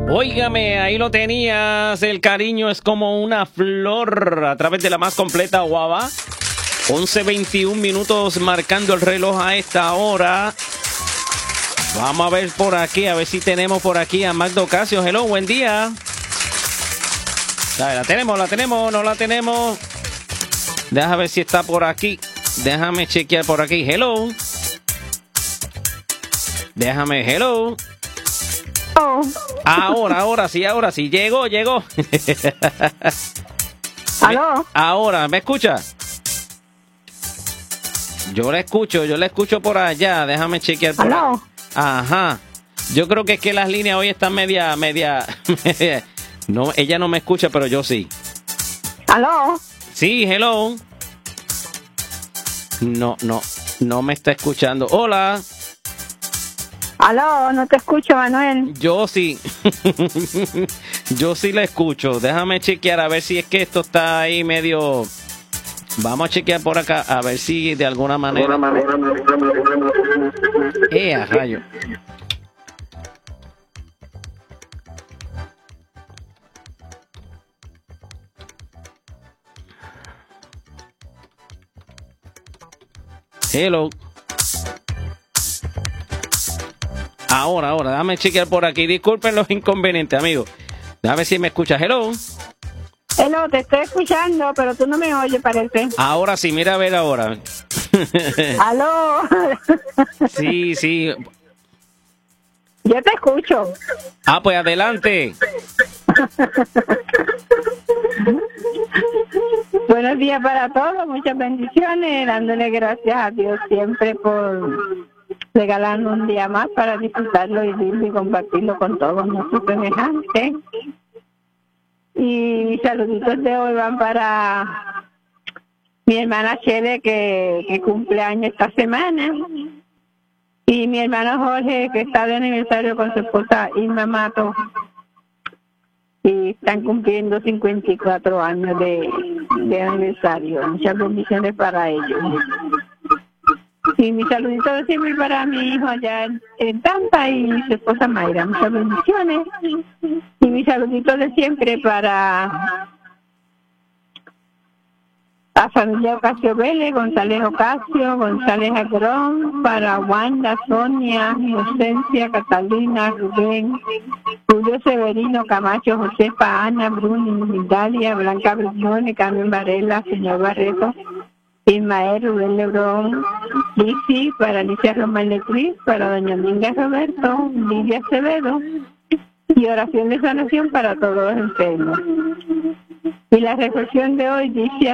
Óigame, ahí lo tenías. El cariño es como una flor a través de la más completa guava. 11:21 minutos marcando el reloj a esta hora. Vamos a ver por aquí, a ver si tenemos por aquí a Magda Ocasio. Hello, buen día. La tenemos, no la tenemos. Déjame ver si está por aquí. Déjame chequear por aquí. Hello. Hello. Oh. Ahora sí. Llegó. ¿Aló? Ahora, ¿me escucha? Yo la escucho por allá. Déjame chequear por ¿Aló? allá. Ajá. Yo creo que es que las líneas hoy están media. No, ella no me escucha, pero yo sí. ¿Aló? Sí, hello. No me está escuchando. Hola. ¿Aló? No te escucho, Manuel. Yo sí. Yo sí la escucho. Déjame chequear a ver si es que esto está ahí medio. Vamos a chequear por acá a ver si de alguna manera. A rayo. Hello. Ahora, déjame chequear por aquí. Disculpen los inconvenientes, amigos. Déjame ver si me escuchas. Hello. Hello, te estoy escuchando, pero tú no me oyes, parece. Ahora sí, mira a ver ahora. ¿Aló? Sí. Yo te escucho. Pues adelante. Buenos días para todos, muchas bendiciones, dándole gracias a Dios siempre por regalarnos un día más para disfrutarlo, vivirlo y compartirlo con todos nuestros semejantes. Y mis saluditos de hoy van para mi hermana Chele, que cumple años esta semana, y mi hermano Jorge, que está de aniversario con su esposa Irma Mato, y están cumpliendo 54 años de aniversario. Muchas bendiciones para ellos. Y mi saludito de siempre para mi hijo allá en Tampa y su esposa Mayra. Muchas bendiciones. Y mi saludito de siempre para la familia Ocasio Vélez, González Ocasio, González Agrón, para Wanda, Sonia, Inocencia, Catalina, Rubén, Julio Severino, Camacho, Josefa, Ana, Bruni, Dalia, Blanca Brignone, Carmen Varela, señor Barreto, Ismael, Rubén Lebrón, Lisi, para Alicia Román Lecris, para doña Minga Roberto, Lidia Acevedo, y oración de sanación para todos los enfermos. Y la reflexión de hoy dice